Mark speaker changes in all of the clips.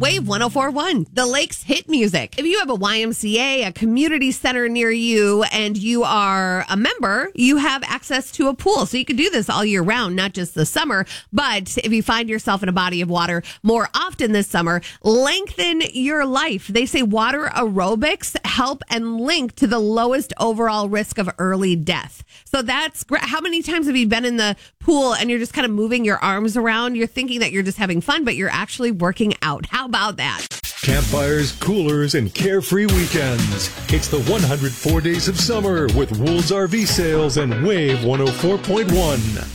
Speaker 1: Wave 104.1, the Lakes hit music. If you have a YMCA, a community center near you, and you are a member, you have access to a pool. So you can do this all year round, not just the summer. But if you find yourself in a body of water more often this summer, lengthen your life. They say water aerobics help and link to the lowest overall risk of early death. So that's great. How many times have you been in the pool and you're just kind of moving your arms around? You're thinking that you're just having fun, but you're actually working out. How about that?
Speaker 2: Campfires, coolers, and carefree weekends. It's the 104 Days of Summer with Wool's RV Sales and Wave 104.1.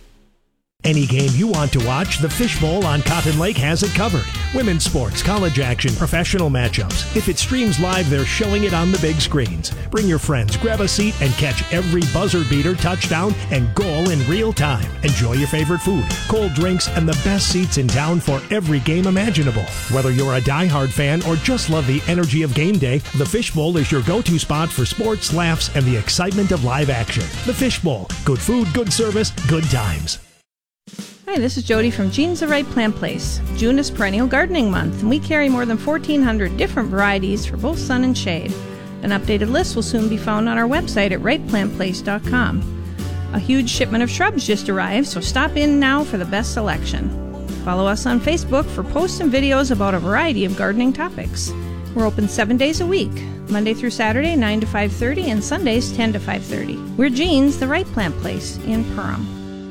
Speaker 3: Any game you want to watch, the Fishbowl on Cotton Lake has it covered. Women's sports, college action, professional matchups. If it streams live, they're showing it on the big screens. Bring your friends, grab a seat, and catch every buzzer beater, touchdown, and goal in real time. Enjoy your favorite food, cold drinks, and the best seats in town for every game imaginable. Whether you're a diehard fan or just love the energy of game day, the Fishbowl is your go-to spot for sports, laughs, and the excitement of live action. The Fishbowl. Good food, good service, good times.
Speaker 4: Hi, this is Jody from Jean's The Right Plant Place. June is Perennial Gardening Month, and we carry more than 1,400 different varieties for both sun and shade. An updated list will soon be found on our website at rightplantplace.com. A huge shipment of shrubs just arrived, so stop in now for the best selection. Follow us on Facebook for posts and videos about a variety of gardening topics. We're open 7 days a week, Monday through Saturday, 9 to 5:30, and Sundays, 10 to 5:30. We're Jean's The Right Plant Place in Perham.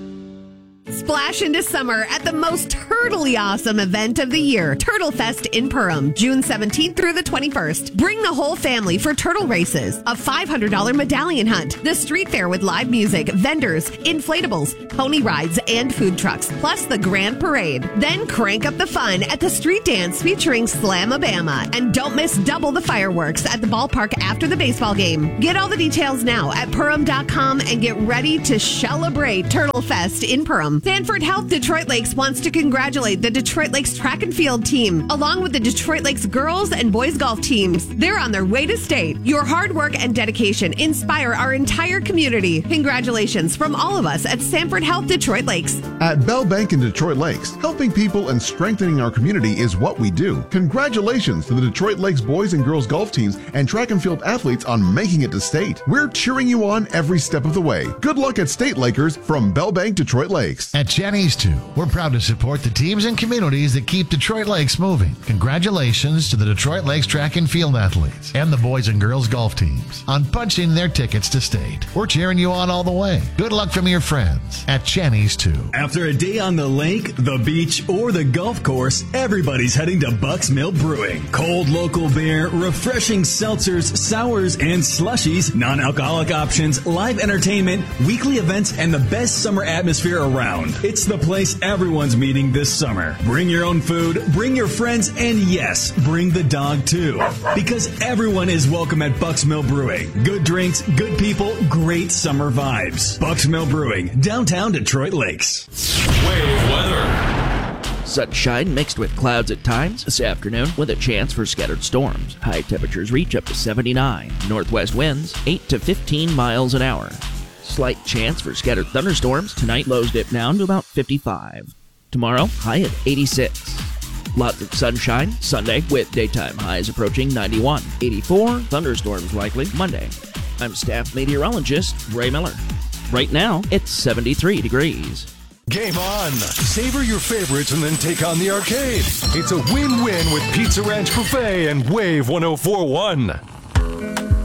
Speaker 1: Splash into summer at the most turtly awesome event of the year, Turtle Fest in Perham, June 17th through the 21st. Bring the whole family for turtle races, a $500 medallion hunt, the street fair with live music, vendors, inflatables, pony rides, and food trucks, plus the grand parade. Then crank up the fun at the street dance featuring Slamabama. And don't miss double the fireworks at the ballpark after the baseball game. Get all the details now at Perham.com and get ready to celebrate Turtle Fest in Perham. Sanford Health Detroit Lakes wants to congratulate the Detroit Lakes track and field team, along with the Detroit Lakes girls and boys golf teams. They're on their way to state. Your hard work and dedication inspire our entire community. Congratulations from all of us at Sanford Health Detroit Lakes.
Speaker 5: At Bell Bank in Detroit Lakes, helping people and strengthening our community is what we do. Congratulations to the Detroit Lakes boys and girls golf teams and track and field athletes on making it to state. We're cheering you on every step of the way. Good luck at State Lakers from Bell Bank Detroit Lakes.
Speaker 6: At Cheney's too, we're proud to support the teams and communities that keep Detroit Lakes moving. Congratulations to the Detroit Lakes track and field athletes and the boys and girls golf teams on punching their tickets to state. We're cheering you on all the way. Good luck from your friends at Cheney's too.
Speaker 7: After a day on the lake, the beach, or the golf course, everybody's heading to Bucks Mill Brewing. Cold local beer, refreshing seltzers, sours, and slushies, non-alcoholic options, live entertainment, weekly events, and the best summer atmosphere around. It's the place everyone's meeting this summer. Bring your own food, bring your friends, and yes, bring the dog too. Because everyone is welcome at Bucks Mill Brewing. Good drinks, good people, great summer vibes. Bucks Mill Brewing, downtown Detroit Lakes.
Speaker 8: Wave weather.
Speaker 9: Sunshine mixed with clouds at times this afternoon with a chance for scattered storms. High temperatures reach up to 79. Northwest winds 8 to 15 miles an hour. Slight chance for scattered thunderstorms. Tonight, lows dip down to about 55. Tomorrow, high at 86. Lots of sunshine Sunday with daytime highs approaching 91. 84, thunderstorms likely Monday. I'm staff meteorologist Ray Miller. Right now, it's 73 degrees.
Speaker 2: Game on! Savor your favorites and then take on the arcade. It's a win-win with Pizza Ranch Buffet and Wave 104.1.